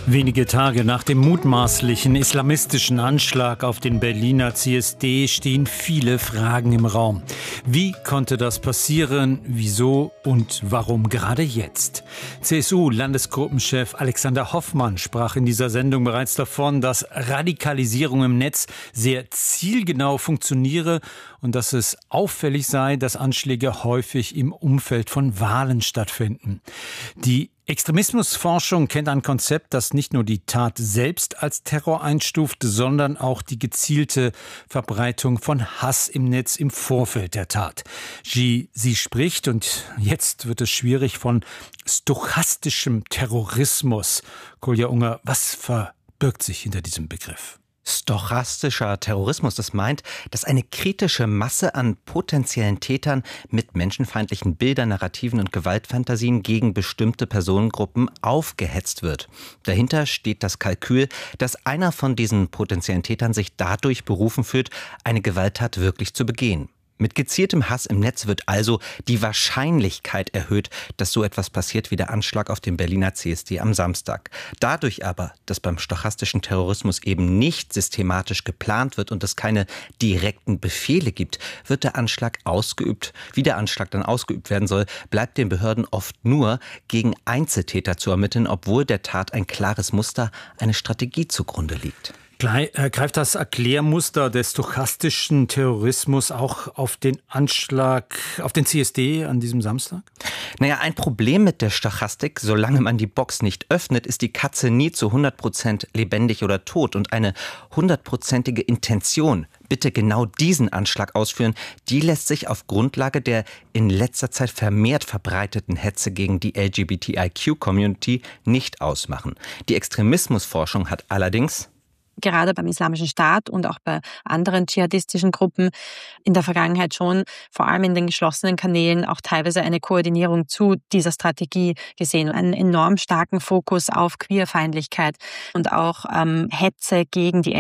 Wenige Tage nach dem mutmaßlichen islamistischen Anschlag auf den Berliner CSD stehen viele Fragen im Raum. Wie konnte das passieren? Wieso und warum gerade jetzt? CSU-Landesgruppenchef Alexander Hoffmann sprach in dieser Sendung bereits davon, dass Radikalisierung im Netz sehr zielgenau funktioniere und dass es auffällig sei, dass Anschläge häufig im Umfeld von Wahlen stattfinden. Die Extremismusforschung kennt ein Konzept, das nicht nur die Tat selbst als Terror einstuft, sondern auch die gezielte Verbreitung von Hass im Netz im Vorfeld der Tat. Sie spricht, und jetzt wird es schwierig, von stochastischem Terrorismus. Kolja Unger, was verbirgt sich hinter diesem Begriff? Stochastischer Terrorismus, das meint, dass eine kritische Masse an potenziellen Tätern mit menschenfeindlichen Bildern, Narrativen und Gewaltfantasien gegen bestimmte Personengruppen aufgehetzt wird. Dahinter steht das Kalkül, dass einer von diesen potenziellen Tätern sich dadurch berufen fühlt, eine Gewalttat wirklich zu begehen. Mit gezieltem Hass im Netz wird also die Wahrscheinlichkeit erhöht, dass so etwas passiert wie der Anschlag auf dem Berliner CSD am Samstag. Dadurch aber, dass beim stochastischen Terrorismus eben nicht systematisch geplant wird und es keine direkten Befehle gibt, wird der Anschlag ausgeübt. Wie der Anschlag dann ausgeübt werden soll, bleibt den Behörden oft nur, gegen Einzeltäter zu ermitteln, obwohl der Tat ein klares Muster, eine Strategie zugrunde liegt. Greift das Erklärmuster des stochastischen Terrorismus auch auf den Anschlag auf den CSD an diesem Samstag? Naja, ein Problem mit der Stochastik, solange man die Box nicht öffnet, ist die Katze nie zu 100% lebendig oder tot. Und eine 100%ige Intention, bitte genau diesen Anschlag ausführen, die lässt sich auf Grundlage der in letzter Zeit vermehrt verbreiteten Hetze gegen die LGBTIQ-Community nicht ausmachen. Die Extremismusforschung hat allerdings gerade beim Islamischen Staat und auch bei anderen dschihadistischen Gruppen in der Vergangenheit schon, vor allem in den geschlossenen Kanälen, auch teilweise eine Koordinierung zu dieser Strategie gesehen. Einen enorm starken Fokus auf Queerfeindlichkeit und auch Hetze gegen die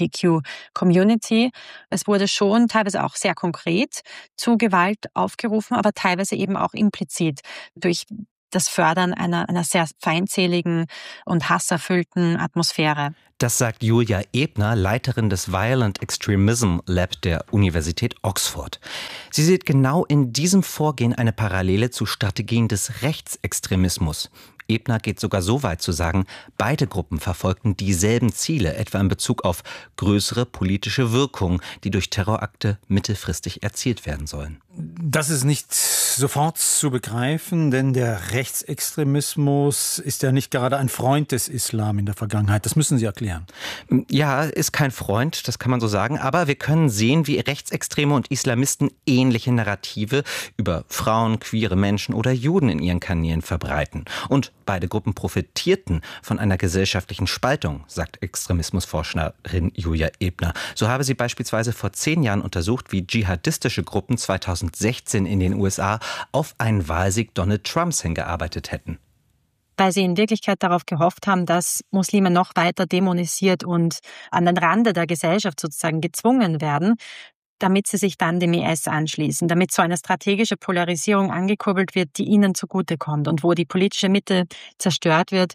LGBTQ-Community. Es wurde schon teilweise auch sehr konkret zu Gewalt aufgerufen, aber teilweise eben auch implizit durch das Fördern einer sehr feindseligen und hasserfüllten Atmosphäre. Das sagt Julia Ebner, Leiterin des Violent Extremism Lab der Universität Oxford. Sie sieht genau in diesem Vorgehen eine Parallele zu Strategien des Rechtsextremismus. Ebner geht sogar so weit zu sagen, beide Gruppen verfolgten dieselben Ziele, etwa in Bezug auf größere politische Wirkung, die durch Terrorakte mittelfristig erzielt werden sollen. Das ist nicht sofort zu begreifen, denn der Rechtsextremismus ist ja nicht gerade ein Freund des Islam in der Vergangenheit. Das müssen Sie erklären. Ja, ist kein Freund, das kann man so sagen, aber wir können sehen, wie Rechtsextreme und Islamisten ähnliche Narrative über Frauen, queere Menschen oder Juden in ihren Kanälen verbreiten. Und beide Gruppen profitierten von einer gesellschaftlichen Spaltung, sagt Extremismusforscherin Julia Ebner. So habe sie beispielsweise vor 10 Jahren untersucht, wie dschihadistische Gruppen 2016 in den USA auf einen Wahlsieg Donald Trumps hingearbeitet hätten. Weil sie in Wirklichkeit darauf gehofft haben, dass Muslime noch weiter dämonisiert und an den Rande der Gesellschaft sozusagen gezwungen werden, damit sie sich dann dem IS anschließen, damit so eine strategische Polarisierung angekurbelt wird, die ihnen zugutekommt und wo die politische Mitte zerstört wird.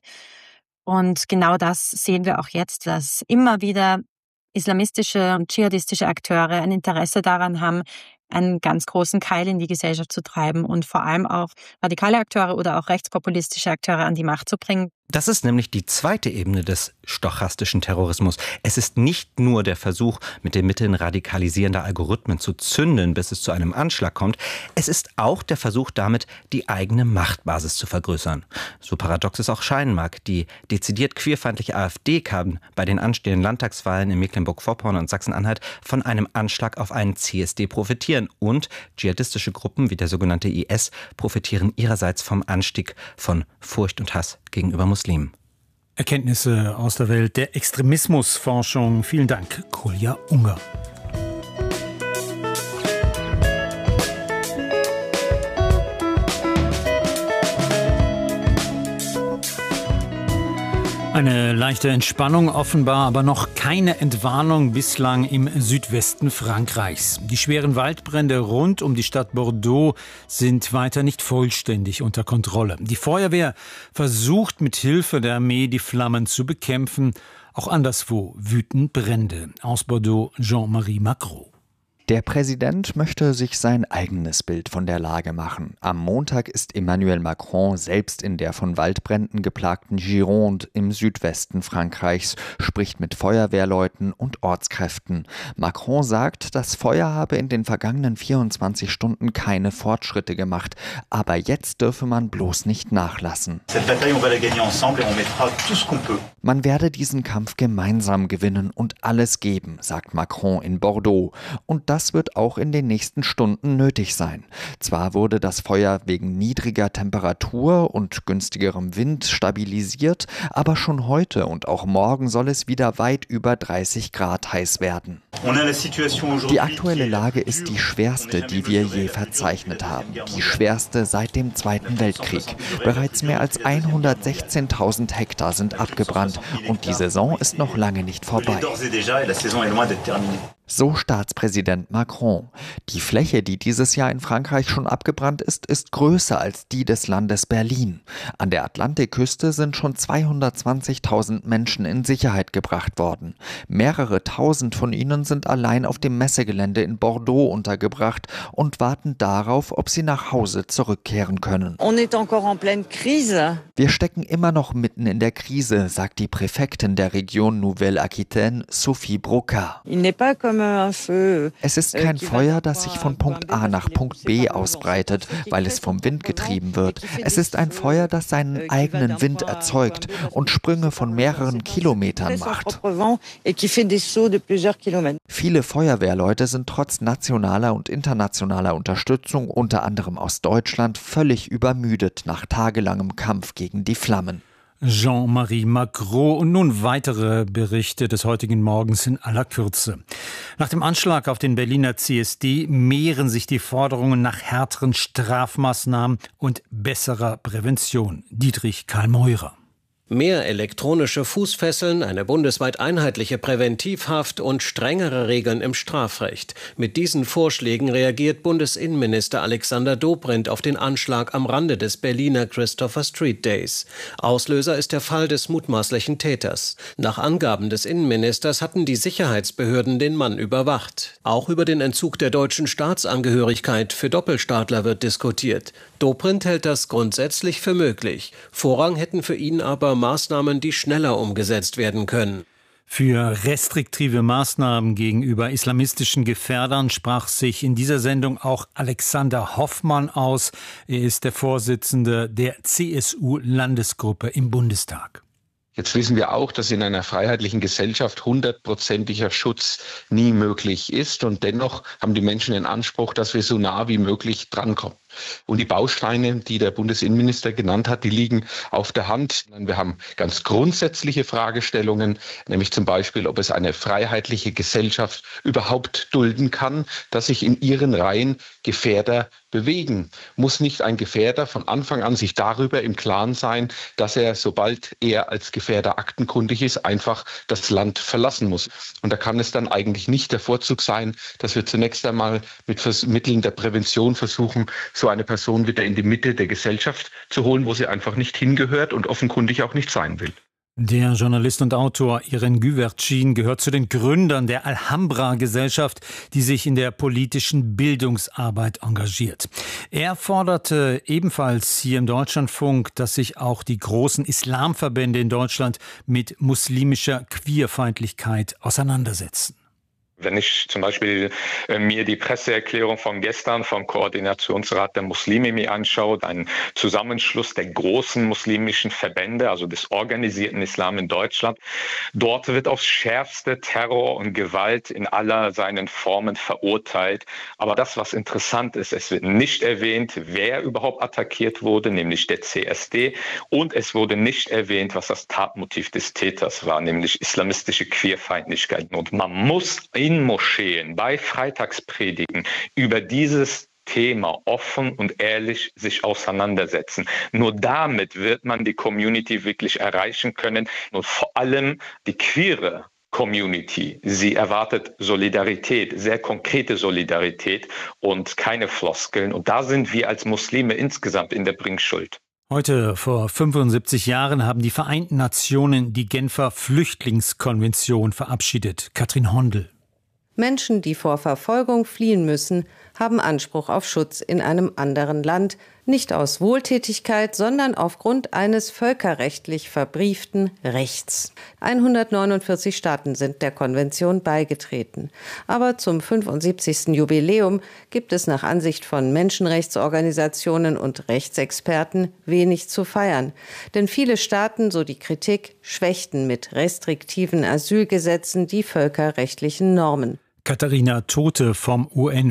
Und genau das sehen wir auch jetzt, dass immer wieder islamistische und dschihadistische Akteure ein Interesse daran haben, einen ganz großen Keil in die Gesellschaft zu treiben und vor allem auch radikale Akteure oder auch rechtspopulistische Akteure an die Macht zu bringen. Das ist nämlich die zweite Ebene des stochastischen Terrorismus. Es ist nicht nur der Versuch, mit den Mitteln radikalisierender Algorithmen zu zünden, bis es zu einem Anschlag kommt. Es ist auch der Versuch, damit die eigene Machtbasis zu vergrößern. So paradox es auch scheinen mag, die dezidiert queerfeindliche AfD kann bei den anstehenden Landtagswahlen in Mecklenburg-Vorpommern und Sachsen-Anhalt von einem Anschlag auf einen CSD profitieren. Und dschihadistische Gruppen wie der sogenannte IS profitieren ihrerseits vom Anstieg von Furcht und Hass gegenüber Muslimen. Erkenntnisse aus der Welt der Extremismusforschung. Vielen Dank, Kolja Unger. Eine leichte Entspannung offenbar, aber noch keine Entwarnung bislang im Südwesten Frankreichs. Die schweren Waldbrände rund um die Stadt Bordeaux sind weiter nicht vollständig unter Kontrolle. Die Feuerwehr versucht mit Hilfe der Armee die Flammen zu bekämpfen. Auch anderswo wüten Brände. Aus Bordeaux Jean-Marie Macron. Der Präsident möchte sich sein eigenes Bild von der Lage machen. Am Montag ist Emmanuel Macron selbst in der von Waldbränden geplagten Gironde im Südwesten Frankreichs, spricht mit Feuerwehrleuten und Ortskräften. Macron sagt, das Feuer habe in den vergangenen 24 Stunden keine Fortschritte gemacht. Aber jetzt dürfe man bloß nicht nachlassen. Man werde diesen Kampf gemeinsam gewinnen und alles geben, sagt Macron in Bordeaux. Und das wird auch in den nächsten Stunden nötig sein. Zwar wurde das Feuer wegen niedriger Temperatur und günstigerem Wind stabilisiert, aber schon heute und auch morgen soll es wieder weit über 30 Grad heiß werden. Die aktuelle Lage ist die schwerste, die wir je verzeichnet haben. Die schwerste seit dem Zweiten Weltkrieg. Bereits mehr als 116.000 Hektar sind abgebrannt und die Saison ist noch lange nicht vorbei. So Staatspräsident Macron. Die Fläche, die dieses Jahr in Frankreich schon abgebrannt ist, ist größer als die des Landes Berlin. An der Atlantikküste sind schon 220.000 Menschen in Sicherheit gebracht worden. Mehrere tausend von ihnen sind allein auf dem Messegelände in Bordeaux untergebracht und warten darauf, ob sie nach Hause zurückkehren können. Wir stecken immer noch mitten in der Krise, sagt die Präfektin der Region Nouvelle-Aquitaine, Sophie Brocard. Es ist kein Feuer, das sich von Punkt A nach Punkt B ausbreitet, weil es vom Wind getrieben wird. Es ist ein Feuer, das seinen eigenen Wind erzeugt und Sprünge von mehreren Kilometern macht. Viele Feuerwehrleute sind trotz nationaler und internationaler Unterstützung, unter anderem aus Deutschland, völlig übermüdet nach tagelangem Kampf gegen die Flammen. Jean-Marie Macron und nun weitere Berichte des heutigen Morgens in aller Kürze. Nach dem Anschlag auf den Berliner CSD mehren sich die Forderungen nach härteren Strafmaßnahmen und besserer Prävention. Dietrich Karl Meurer. Mehr elektronische Fußfesseln, eine bundesweit einheitliche Präventivhaft und strengere Regeln im Strafrecht. Mit diesen Vorschlägen reagiert Bundesinnenminister Alexander Dobrindt auf den Anschlag am Rande des Berliner Christopher Street Days. Auslöser ist der Fall des mutmaßlichen Täters. Nach Angaben des Innenministers hatten die Sicherheitsbehörden den Mann überwacht. Auch über den Entzug der deutschen Staatsangehörigkeit für Doppelstaatler wird diskutiert. Dobrindt hält das grundsätzlich für möglich. Vorrang hätten für ihn aber Maßnahmen, die schneller umgesetzt werden können. Für restriktive Maßnahmen gegenüber islamistischen Gefährdern sprach sich in dieser Sendung auch Alexander Hoffmann aus. Er ist der Vorsitzende der CSU-Landesgruppe im Bundestag. Jetzt wissen wir auch, dass in einer freiheitlichen Gesellschaft 100%iger Schutz nie möglich ist. Und dennoch haben die Menschen den Anspruch, dass wir so nah wie möglich drankommen. Und die Bausteine, die der Bundesinnenminister genannt hat, die liegen auf der Hand. Wir haben ganz grundsätzliche Fragestellungen, nämlich zum Beispiel, ob es eine freiheitliche Gesellschaft überhaupt dulden kann, dass sich in ihren Reihen Gefährder bewegen. Muss nicht ein Gefährder von Anfang an sich darüber im Klaren sein, dass er, sobald er als Gefährder aktenkundig ist, einfach das Land verlassen muss. Und da kann es dann eigentlich nicht der Vorzug sein, dass wir zunächst einmal mit Mitteln der Prävention versuchen, so eine Person wieder in die Mitte der Gesellschaft zu holen, wo sie einfach nicht hingehört und offenkundig auch nicht sein will. Der Journalist und Autor Irène Güvercin gehört zu den Gründern der Alhambra-Gesellschaft, die sich in der politischen Bildungsarbeit engagiert. Er forderte ebenfalls hier im Deutschlandfunk, dass sich auch die großen Islamverbände in Deutschland mit muslimischer Queerfeindlichkeit auseinandersetzen. Wenn ich zum Beispiel mir die Presseerklärung von gestern vom Koordinationsrat der Muslime mir anschaue, ein Zusammenschluss der großen muslimischen Verbände, also des organisierten Islam in Deutschland, dort wird aufs Schärfste Terror und Gewalt in aller seinen Formen verurteilt. Aber das, was interessant ist, es wird nicht erwähnt, wer überhaupt attackiert wurde, nämlich der CSD. Und es wurde nicht erwähnt, was das Tatmotiv des Täters war, nämlich islamistische Queerfeindlichkeit. Und man muss in Moscheen bei Freitagspredigen über dieses Thema offen und ehrlich sich auseinandersetzen. Nur damit wird man die Community wirklich erreichen können und vor allem die queere Community. Sie erwartet Solidarität, sehr konkrete Solidarität und keine Floskeln. Und da sind wir als Muslime insgesamt in der Bringschuld. Heute vor 75 Jahren haben die Vereinten Nationen die Genfer Flüchtlingskonvention verabschiedet. Katrin Hondel. Menschen, die vor Verfolgung fliehen müssen, haben Anspruch auf Schutz in einem anderen Land, nicht aus Wohltätigkeit, sondern aufgrund eines völkerrechtlich verbrieften Rechts. 149 Staaten sind der Konvention beigetreten. Aber zum 75. Jubiläum gibt es nach Ansicht von Menschenrechtsorganisationen und Rechtsexperten wenig zu feiern. Denn viele Staaten, so die Kritik, schwächten mit restriktiven Asylgesetzen die völkerrechtlichen Normen. Katharina Tote vom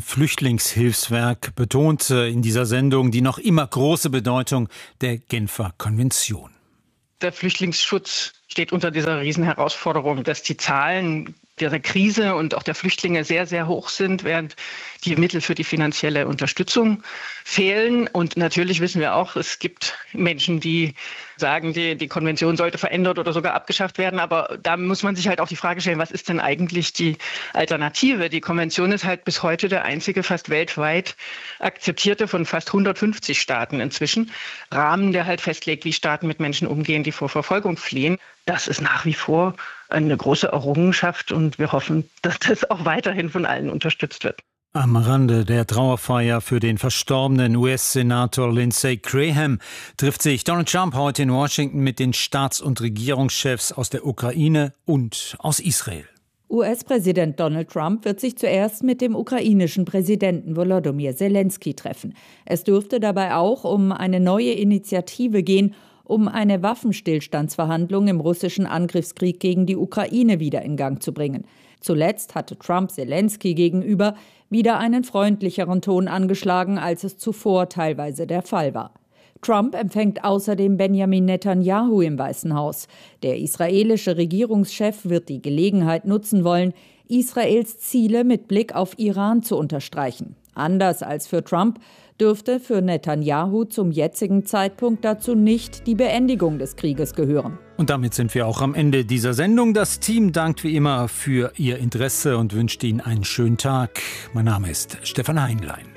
UN-Flüchtlingshilfswerk betonte in dieser Sendung die noch immer große Bedeutung der Genfer Konvention. Der Flüchtlingsschutz steht unter dieser Riesenherausforderung, dass die Zahlen der Krise und auch der Flüchtlinge sehr, sehr hoch sind, während die Mittel für die finanzielle Unterstützung fehlen. Und natürlich wissen wir auch, es gibt Menschen, die sagen, die Konvention sollte verändert oder sogar abgeschafft werden. Aber da muss man sich halt auch die Frage stellen, was ist denn eigentlich die Alternative? Die Konvention ist halt bis heute der einzige fast weltweit akzeptierte von fast 150 Staaten inzwischen Rahmen, der halt festlegt, wie Staaten mit Menschen umgehen, die vor Verfolgung fliehen. Das ist nach wie vor eine große Errungenschaft und wir hoffen, dass das auch weiterhin von allen unterstützt wird. Am Rande der Trauerfeier für den verstorbenen US-Senator Lindsey Graham trifft sich Donald Trump heute in Washington mit den Staats- und Regierungschefs aus der Ukraine und aus Israel. US-Präsident Donald Trump wird sich zuerst mit dem ukrainischen Präsidenten Volodymyr Zelensky treffen. Es dürfte dabei auch um eine neue Initiative gehen, um eine Waffenstillstandsverhandlung im russischen Angriffskrieg gegen die Ukraine wieder in Gang zu bringen. Zuletzt hatte Trump Zelensky gegenüber wieder einen freundlicheren Ton angeschlagen, als es zuvor teilweise der Fall war. Trump empfängt außerdem Benjamin Netanyahu im Weißen Haus. Der israelische Regierungschef wird die Gelegenheit nutzen wollen, Israels Ziele mit Blick auf Iran zu unterstreichen. Anders als für Trump dürfte für Netanyahu zum jetzigen Zeitpunkt dazu nicht die Beendigung des Krieges gehören. Und damit sind wir auch am Ende dieser Sendung. Das Team dankt wie immer für Ihr Interesse und wünscht Ihnen einen schönen Tag. Mein Name ist Stefan Heinlein.